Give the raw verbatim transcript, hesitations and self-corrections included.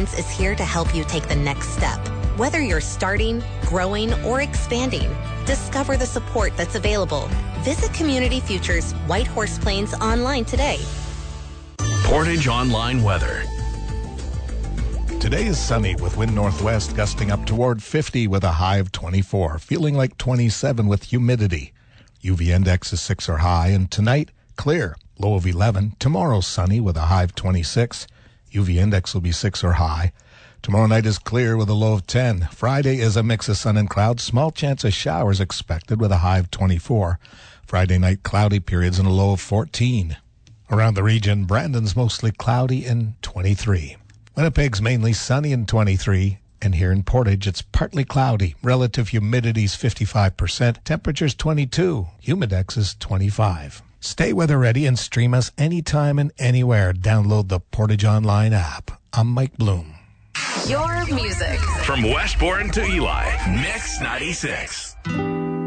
is here to help you take the next step. Whether you're starting, growing, or expanding, discover the support that's available. Visit Community Futures White Horse Plains online today. Portage Online weather. Today is sunny with wind northwest gusting up toward fifty with a high of twenty-four, feeling like twenty-seven with humidity. U V index is six or high, and tonight, clear, low of eleven. Tomorrow, sunny with a high of twenty-six. U V index will be six or high. Tomorrow night is clear with a low of ten. Friday is a mix of sun and clouds. Small chance of showers expected with a high of twenty-four. Friday night, cloudy periods and a low of fourteen. Around the region, Brandon's mostly cloudy and twenty-three. Winnipeg's mainly sunny and twenty-three. And here in Portage, it's partly cloudy. Relative humidity is fifty-five percent. Temperature's twenty-two. Humidex is twenty-five. Stay weather ready and stream us anytime and anywhere. Download the Portage Online app. I'm Mike Bloom. Your music. From Westbourne to Eli, Mix ninety-six.